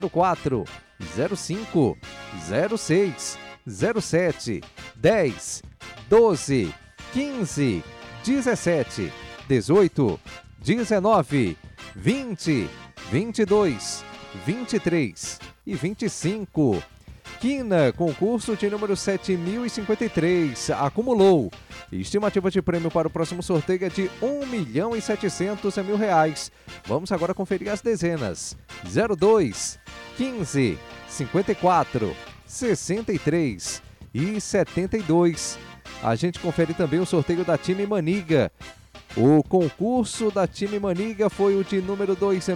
4 05 06 07 10 12 15 17 18 19 20 22 23 e 25. Quina, concurso de número 7053, acumulou. Estimativa de prêmio para o próximo sorteio é de R$1.700.000. Vamos agora conferir as dezenas. 02, 15, 54, 63 e 72. A gente confere também o sorteio da Time Maniga. O concurso da Time Maniga foi o de número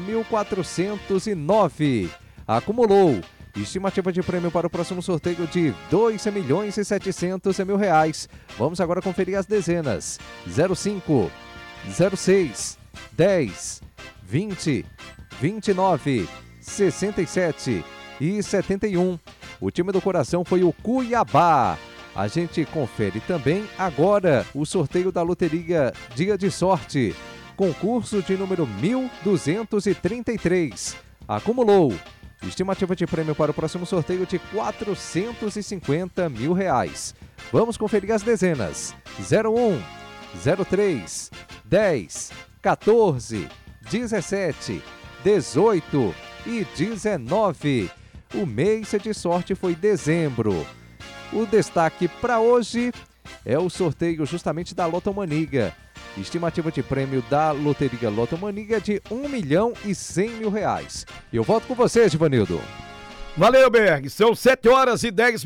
2.409. Acumulou. Estimativa de prêmio para o próximo sorteio de R$2.700.000. Vamos agora conferir as dezenas. 05, 06, 10, 20, 29, 67 e 71. O time do coração foi o Cuiabá. A gente confere também agora o sorteio da loteria Dia de Sorte. Concurso de número 1233. Acumulou. Estimativa de prêmio para o próximo sorteio de R$450.000. Vamos conferir as dezenas. 01, 03, 10, 14, 17, 18 e 19. O mês de sorte foi dezembro. O destaque para hoje é o sorteio justamente da Lotomaniga. Estimativa de prêmio da loteria Lotomaniga é de R$1.100.000. Eu volto com você, Givanildo. Valeu, Berg. São 7h10,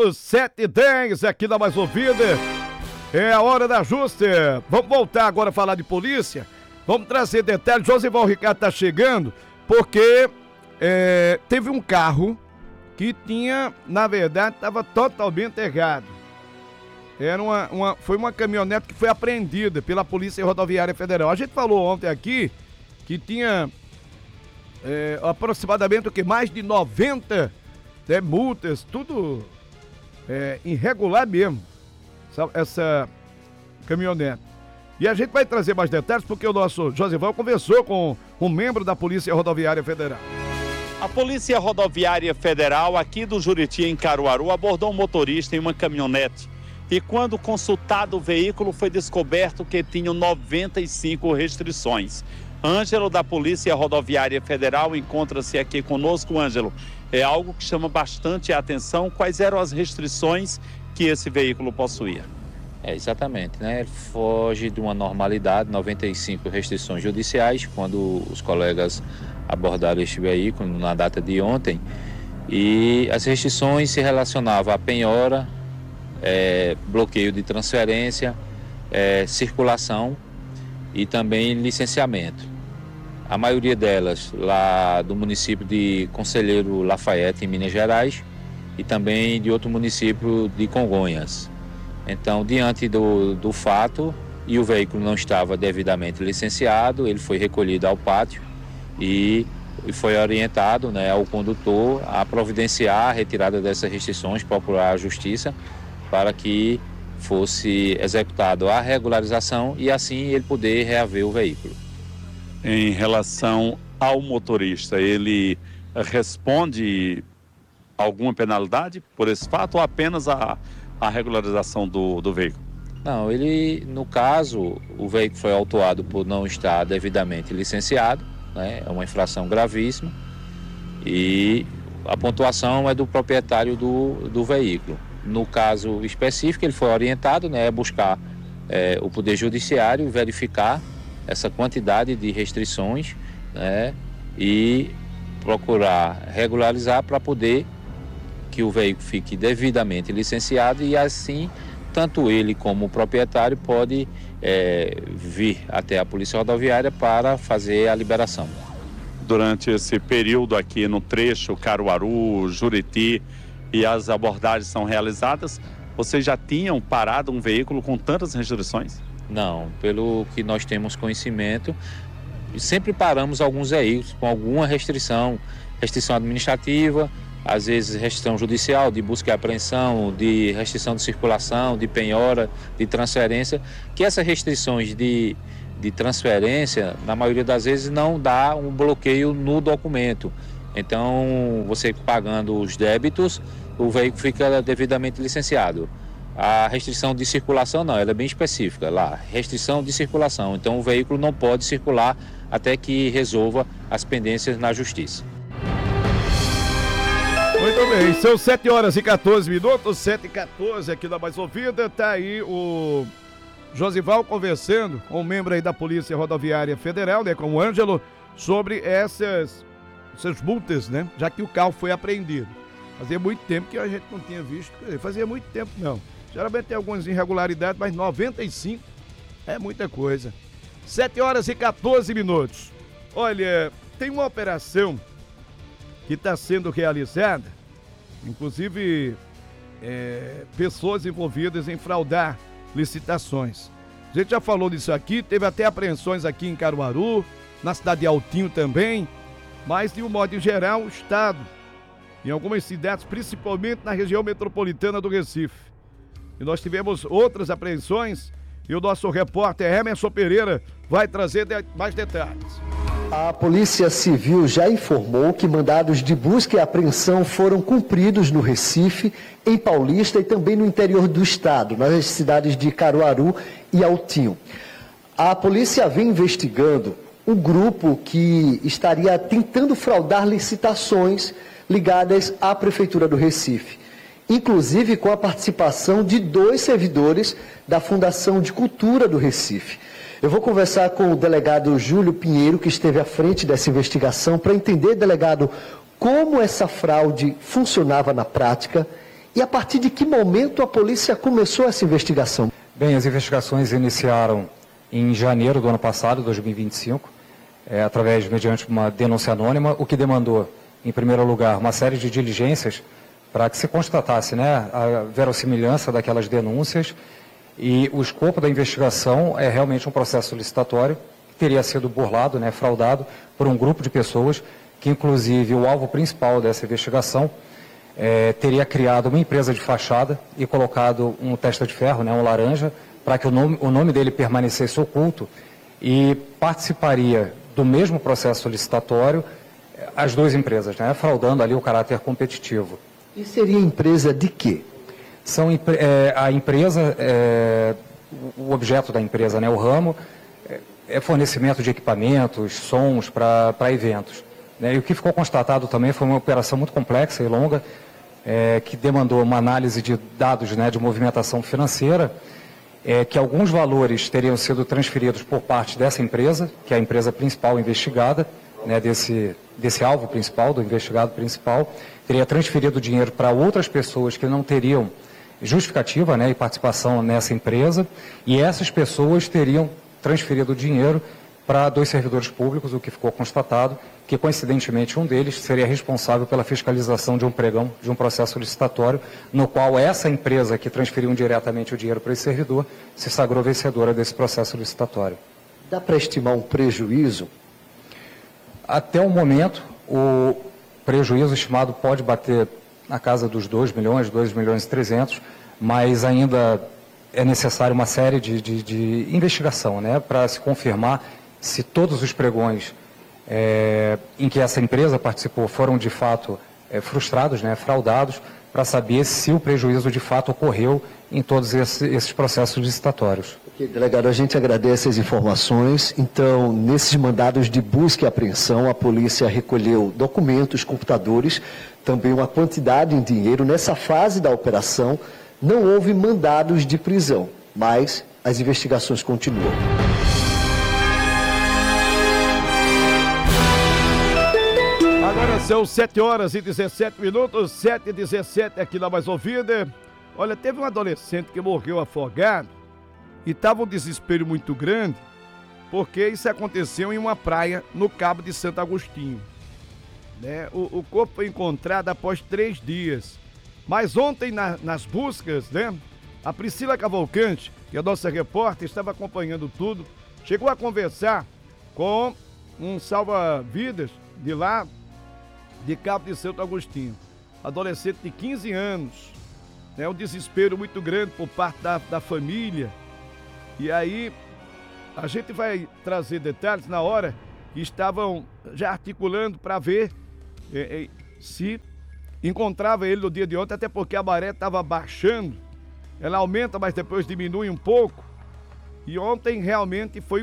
7h10 aqui na Mais Ouvida. É a hora da ajuste. Vamos voltar agora a falar de polícia. Vamos trazer detalhes. Josival Ricardo está chegando porque teve um carro que tinha, na verdade, estava totalmente errado. Foi uma caminhonete que foi apreendida pela Polícia Rodoviária Federal. A gente falou ontem aqui que tinha aproximadamente mais de 90 multas, tudo irregular mesmo, essa caminhonete. E a gente vai trazer mais detalhes porque o nosso Josival conversou com um membro da Polícia Rodoviária Federal. A Polícia Rodoviária Federal aqui do Juriti, em Caruaru, abordou um motorista em uma caminhonete. E quando consultado o veículo, foi descoberto que tinha 95 restrições. Ângelo, da Polícia Rodoviária Federal, encontra-se aqui conosco. Ângelo, é algo que chama bastante a atenção. Quais eram as restrições que esse veículo possuía? Exatamente, né? Ele foge de uma normalidade, 95 restrições judiciais, quando os colegas abordaram este veículo na data de ontem. E as restrições se relacionavam a penhora, bloqueio de transferência, circulação e também licenciamento. A maioria delas lá do município de Conselheiro Lafayette, em Minas Gerais, e também de outro município de Congonhas. Então, diante do fato, e o veículo não estava devidamente licenciado, ele foi recolhido ao pátio e foi orientado, né, ao condutor a providenciar a retirada dessas restrições, procurar a justiça, para que fosse executado a regularização e assim ele poder reaver o veículo. Em relação ao motorista, ele responde alguma penalidade por esse fato ou apenas a regularização do veículo? Não, ele, no caso, o veículo foi autuado por não estar devidamente licenciado, né? É uma infração gravíssima e a pontuação é do proprietário do veículo. No caso específico, ele foi orientado, né, a buscar o Poder Judiciário, verificar essa quantidade de restrições, né, e procurar regularizar para poder que o veículo fique devidamente licenciado e assim, tanto ele como o proprietário pode vir até a Polícia Rodoviária para fazer a liberação. Durante esse período aqui no trecho Caruaru, Juriti, e as abordagens são realizadas, vocês já tinham parado um veículo com tantas restrições? Não, pelo que nós temos conhecimento, sempre paramos alguns veículos com alguma restrição administrativa, às vezes restrição judicial, de busca e apreensão, de restrição de circulação, de penhora, de transferência, que essas restrições de transferência, na maioria das vezes, não dá um bloqueio no documento. Então, você pagando os débitos, o veículo fica devidamente licenciado. A restrição de circulação não, ela é bem específica lá, restrição de circulação. Então, o veículo não pode circular até que resolva as pendências na justiça. Muito bem, são 7 horas e 14 minutos, 7h14 aqui na Mais Ouvida. Tá aí o Josival conversando com um membro aí da Polícia Rodoviária Federal, né, com o Ângelo, sobre essas multas, né, já que o carro foi apreendido. Fazia muito tempo que a gente não tinha visto, fazia muito tempo não. Geralmente tem algumas irregularidades, mas 95 é muita coisa. 7 horas e 14 minutos. Olha, tem uma operação que está sendo realizada, inclusive pessoas envolvidas em fraudar licitações. A gente já falou disso aqui, teve até apreensões aqui em Caruaru, na cidade de Altinho também, mas de um modo geral, o Estado, em algumas cidades, principalmente na região metropolitana do Recife. E nós tivemos outras apreensões e o nosso repórter Emerson Pereira vai trazer mais detalhes. A Polícia Civil já informou que mandados de busca e apreensão foram cumpridos no Recife, em Paulista e também no interior do estado, nas cidades de Caruaru e Altinho. A polícia vem investigando um grupo que estaria tentando fraudar licitações ligadas à Prefeitura do Recife, inclusive com a participação de 2 servidores da Fundação de Cultura do Recife. Eu vou conversar com o delegado Júlio Pinheiro, que esteve à frente dessa investigação, para entender, delegado, como essa fraude funcionava na prática e a partir de que momento a polícia começou essa investigação. Bem, as investigações iniciaram em janeiro do ano passado, 2025, mediante uma denúncia anônima, o que demandou, em primeiro lugar, uma série de diligências para que se constatasse, né, a verossimilhança daquelas denúncias. E o escopo da investigação é realmente um processo licitatório que teria sido burlado, né, fraudado por um grupo de pessoas que, inclusive, o alvo principal dessa investigação teria criado uma empresa de fachada e colocado um testa de ferro, né, um laranja, para que o nome dele permanecesse oculto e participaria do mesmo processo licitatório as 2 empresas, né, fraudando ali o caráter competitivo. E seria empresa de quê? A empresa, o objeto da empresa, né, o ramo, é fornecimento de equipamentos, sons para eventos. Né, e o que ficou constatado também foi uma operação muito complexa e longa, que demandou uma análise de dados, né, de movimentação financeira, que alguns valores teriam sido transferidos por parte dessa empresa, que é a empresa principal investigada, né, desse alvo principal, do investigado principal, teria transferido dinheiro para outras pessoas que não teriam justificativa, né, e participação nessa empresa, e essas pessoas teriam transferido dinheiro para 2 servidores públicos, o que ficou constatado que, coincidentemente, um deles seria responsável pela fiscalização de um pregão, de um processo licitatório, no qual essa empresa que transferiu indiretamente o dinheiro para esse servidor se sagrou vencedora desse processo licitatório. Dá para estimar um prejuízo? Até o momento, o prejuízo estimado pode bater na casa dos 2 milhões, 2 milhões e 300, mas ainda é necessário uma série de investigação, né, para se confirmar se todos os pregões em que essa empresa participou foram de fato frustrados, né, fraudados, para saber se o prejuízo de fato ocorreu em todos esses processos licitatórios. Ok, delegado, a gente agradece as informações. Então, nesses mandados de busca e apreensão, a polícia recolheu documentos, computadores, também uma quantidade em dinheiro. Nessa fase da operação, não houve mandados de prisão, mas as investigações continuam. Agora são 7 horas e 17 minutos, 7h17 aqui na Mais Ouvida. Olha, teve um adolescente que morreu afogado e estava um desespero muito grande, porque isso aconteceu em uma praia no Cabo de Santo Agostinho. Né? O corpo foi encontrado após 3 dias. Mas ontem, nas buscas, né, a Priscila Cavalcante, que é a nossa repórter, estava acompanhando tudo, chegou a conversar com um salva-vidas de lá, de Cabo de Santo Agostinho. Adolescente de 15 anos, né, um desespero muito grande por parte da família. E aí, a gente vai trazer detalhes na hora que estavam já articulando para ver se encontrava ele no dia de ontem, até porque a maré estava baixando. Ela aumenta, mas depois diminui um pouco. E ontem realmente foi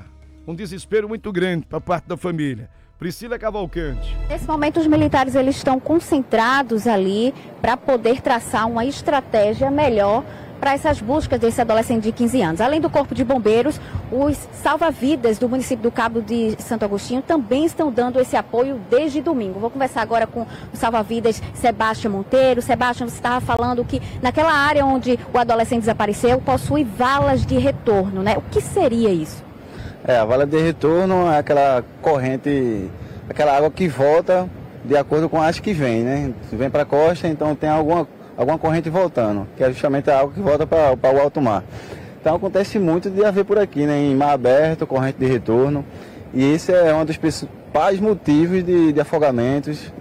um desespero muito grande para parte da família. Priscila Cavalcante. Nesse momento, os militares eles estão concentrados ali para poder traçar uma estratégia melhor para essas buscas desse adolescente de 15 anos. Além do Corpo de Bombeiros, os salva-vidas do município do Cabo de Santo Agostinho também estão dando esse apoio desde domingo. Vou conversar agora com o salva-vidas Sebastião Monteiro. Sebastião, você estava falando que naquela área onde o adolescente desapareceu possui valas de retorno, né? O que seria isso? A vala de retorno é aquela corrente, aquela água que volta de acordo com as que vem, né? Vem para a costa, então tem alguma corrente voltando, que é justamente a água que volta para o alto mar. Então acontece muito de haver por aqui, né? Em mar aberto, corrente de retorno, e esse é um dos principais motivos de afogamentos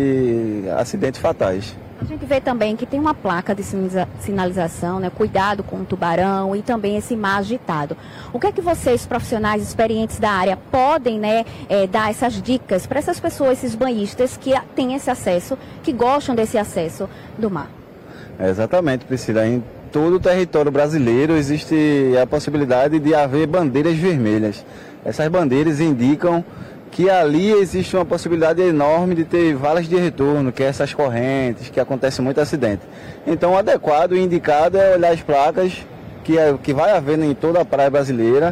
e acidentes fatais. A gente vê também que tem uma placa de sinalização, né? Cuidado com o tubarão e também esse mar agitado. O que é que vocês, profissionais experientes da área, podem, né, dar essas dicas para essas pessoas, esses banhistas que têm esse acesso, que gostam desse acesso do mar? Exatamente, Priscila. Em todo o território brasileiro existe a possibilidade de haver bandeiras vermelhas. Essas bandeiras indicam que ali existe uma possibilidade enorme de ter valas de retorno, que é essas correntes, que acontece muito acidente. Então, o adequado e indicado é olhar as placas que vai haver em toda a praia brasileira,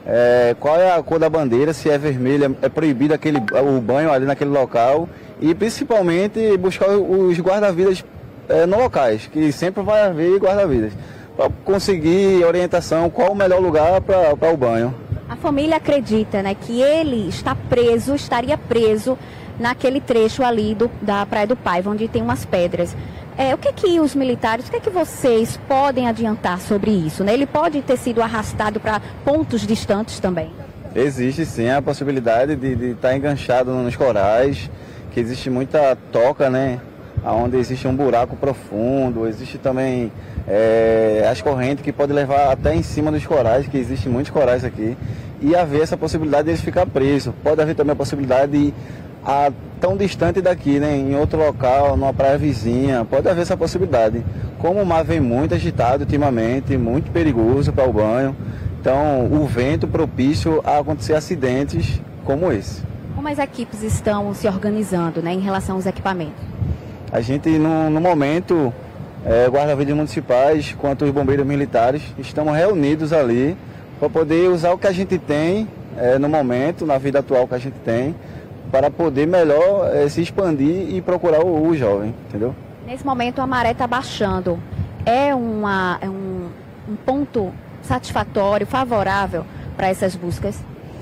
qual é a cor da bandeira, se é vermelha, é proibido o banho ali naquele local, e principalmente buscar os guarda-vidas no locais, que sempre vai haver guarda-vidas, para conseguir orientação qual o melhor lugar para o banho. A família acredita, né, que ele estaria preso naquele trecho ali da Praia do Paiva, onde tem umas pedras. O que os militares, o que vocês podem adiantar sobre isso, né? Ele pode ter sido arrastado para pontos distantes também? Existe sim a possibilidade de estar enganchado nos corais, que existe muita toca, né? Onde existe um buraco profundo, existe também as correntes que podem levar até em cima dos corais, que existem muitos corais aqui, e haver essa possibilidade de eles ficar presos. Pode haver também a possibilidade de tão distante daqui, né, em outro local, numa praia vizinha, pode haver essa possibilidade. Como o mar vem muito agitado ultimamente, muito perigoso para o banho, então o vento propício a acontecer acidentes como esse. Como as equipes estão se organizando, né, em relação aos equipamentos? A gente, no momento, guarda-vidas municipais quanto os bombeiros militares, estamos reunidos ali para poder usar o que a gente tem no momento, na vida atual que a gente tem, para poder melhor se expandir e procurar o jovem, entendeu? Nesse momento a maré está baixando. É um ponto satisfatório, favorável para essas buscas?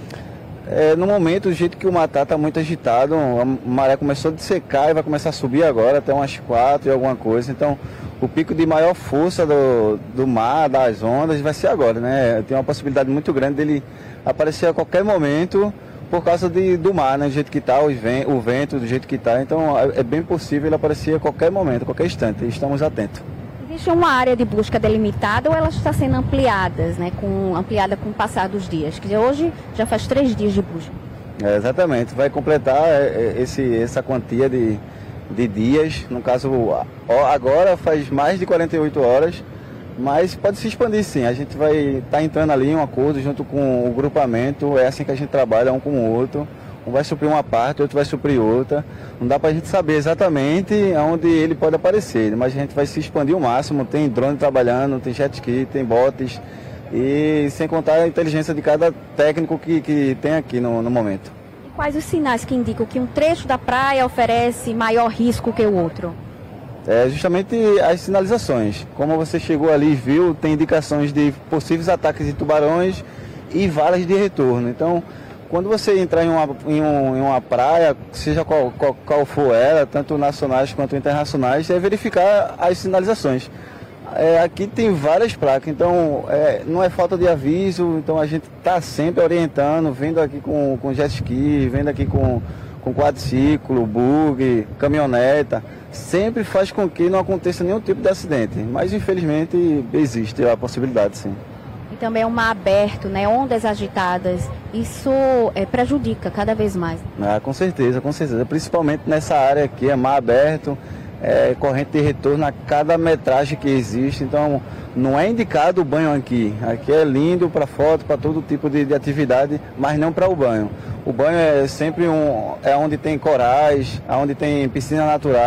No momento, do jeito que o mar está muito agitado, a maré começou a secar e vai começar a subir agora, até umas 4 e alguma coisa. Então, o pico de maior força do mar, das ondas, vai ser agora, né? Tem uma possibilidade muito grande dele aparecer a qualquer momento por causa do mar, né? Do jeito que está, o vento do jeito que está. Então, é bem possível ele aparecer a qualquer momento, a qualquer instante. E estamos atentos. Existe uma área de busca delimitada ou ela está sendo ampliada, né, ampliada com o passar dos dias? Que hoje já faz 3 dias de busca. Exatamente, vai completar essa quantia de dias. No caso, agora faz mais de 48 horas, mas pode se expandir sim. A gente vai estar entrando ali em um acordo junto com o grupamento, é assim que a gente trabalha um com o outro. Um vai suprir uma parte, outro vai suprir outra. Não dá para a gente saber exatamente onde ele pode aparecer, mas a gente vai se expandir ao máximo. Tem drone trabalhando, tem jet ski, tem botes, e sem contar a inteligência de cada técnico que tem aqui no momento. E quais os sinais que indicam que um trecho da praia oferece maior risco que o outro? Justamente as sinalizações. Como você chegou ali e viu, tem indicações de possíveis ataques de tubarões e valas de retorno. Então, quando você entrar em uma praia, seja qual for ela, tanto nacionais quanto internacionais, é verificar as sinalizações. Aqui tem várias placas, então não é falta de aviso, então a gente está sempre orientando, vendo aqui com jet ski, vendo aqui com quadriciclo, bug, caminhoneta, sempre faz com que não aconteça nenhum tipo de acidente, mas infelizmente existe a possibilidade, sim. E também é um mar aberto, né? Ondas agitadas. Isso prejudica cada vez mais. Com certeza, com certeza. Principalmente nessa área aqui, é mar aberto, corrente de retorno a cada metragem que existe. Então, não é indicado o banho aqui. Aqui é lindo para foto, para todo tipo de atividade, mas não para o banho. O banho é sempre onde tem corais, onde tem piscina natural.